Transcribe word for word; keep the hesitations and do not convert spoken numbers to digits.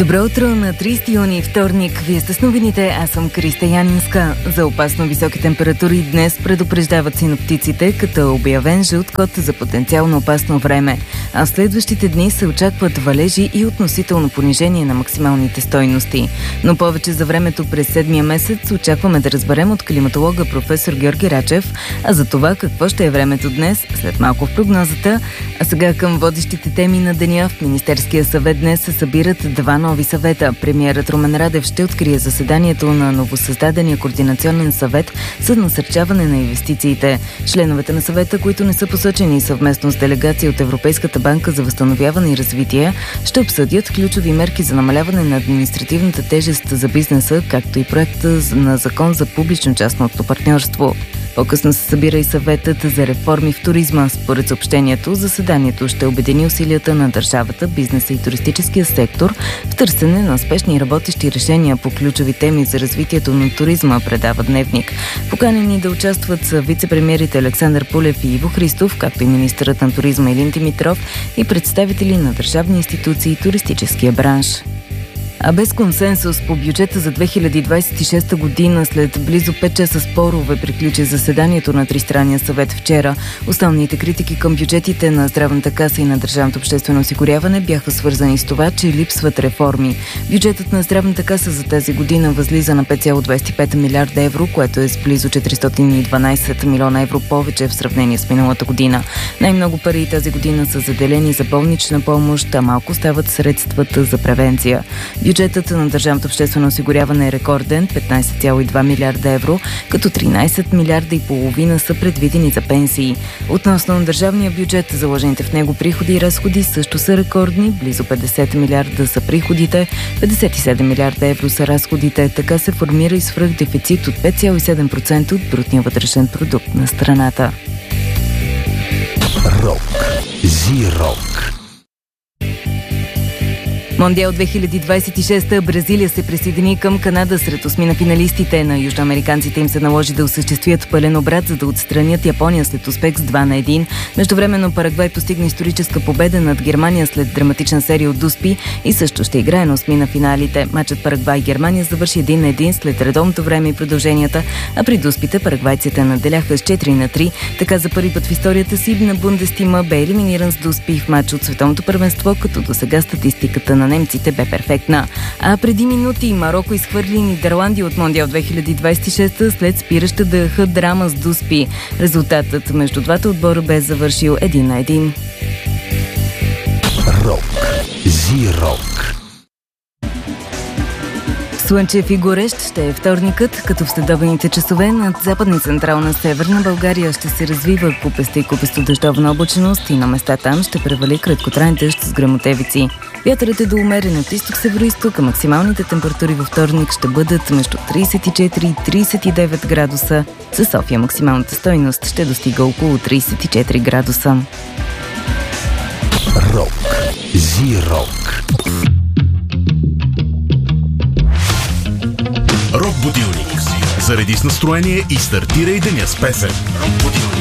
Добро утро на тридесети юни, вторник. Вие сте с новините, аз съм Криста Янинска. За опасно високи температури днес предупреждават синоптиците, като е обявен жълт код за потенциално опасно време. А в следващите дни се очакват валежи и относително понижение на максималните стойности. Но повече за времето през седмия месец очакваме да разберем от климатолога професор Георги Рачев, а за това какво ще е времето днес, след малко в прогнозата. А сега към водещите теми на деня. В Министерския съвет днес се събират два нови съвета. Премиерът Румен Радев ще открие заседанието на новосъздадения координационен съвет за насърчаване на инвестициите. Членовете на съвета, които не са посочени съвместно с делегация от Европейската банка за възстановяване и развитие, ще обсъдят ключови мерки за намаляване на административната тежест за бизнеса, както и проекта на закон за публично-частното партньорство. По-късно се събира и съветът за реформи в туризма. Според съобщението, заседанието ще обедини усилията на държавата, бизнеса и туристическия сектор в търсене на спешни работещи решения по ключови теми за развитието на туризма, предава Дневник. Поканени да участват са вице-премиерите Александър Пулев и Иво Христов, както и министърът на туризма Илин Димитров и представители на държавни институции и туристическия бранш. А без консенсус по бюджета за две хиляди двадесет и шеста година, след близо пет часа спорове, приключи заседанието на Тристранния съвет вчера. Основните критики към бюджетите на Здравната каса и на Държавното обществено осигуряване бяха свързани с това, че липсват реформи. Бюджетът на Здравната каса за тази година възлиза на пет цяло двадесет и пет милиарда евро, което е с близо четиристотин и дванадесет милиона евро повече в сравнение с миналата година. Най-много пари тази година са заделени за болнична помощ, а малко стават средствата за превенция. Бюджетът на Държавното обществено осигуряване е рекорден – петнадесет цяло и два милиарда евро, като тринадесет милиарда и половина са предвидени за пенсии. Относно държавния бюджет, заложените в него приходи и разходи също са рекордни – близо петдесет милиарда са приходите, петдесет и седем милиарда евро са разходите. Така се формира и свръхдефицит от пет цяло и седем процента от брутния вътрешен продукт на страната. Рок. Зи-рок. Мондиал две хиляди двадесет и шеста Бразилия се присъедини към Канада сред осми на финалистите. На южноамериканците им се наложи да осъществят пълен обрат, за да отстранят Япония след успех с два на едно. Междувременно Парагвай постигна историческа победа над Германия след драматична серия от дуспи и също ще играе на осми на финалите. Матчът Парагвай-Германия завърши един на един след редовното време и продълженията, а при дуспите парагвайците наделяха с четири на три. Така за първи път в историята си на Бундестима бе елиминиран с дуспи в матч от световното първенство, като досега статистиката на немците бе перфектна. А преди минути Мароко изхвърли Нидерландия от Мондиал две хиляди двадесет и шеста след спираща дъха драма с дуспи. Резултатът между двата отбора бе завършил един на един. Рок. Зи-рок. Слънчев и горещ ще е вторникът, като в следобедните часове над западна и централна северна България ще се развива купеста и купесто дъждовна облачност и на места там ще превали краткотраен дъжд с гръмотевици. Вятърът е до умерен от изток-североизток, а максималните температури във вторник ще бъдат между тридесет и четири и тридесет и девет градуса. За София максималната стойност ще достига около тридесет и четири градуса. Рок. Зи-рок. Рок будилник. Зареди с настроение и стартирай деня с песен.